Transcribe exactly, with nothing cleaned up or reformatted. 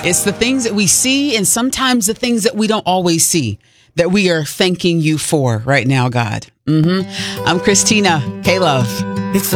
It's the things that we see and sometimes the things that we don't always see that we are thanking you for right now, God. Mm-hmm. I'm Christina K. Love. It's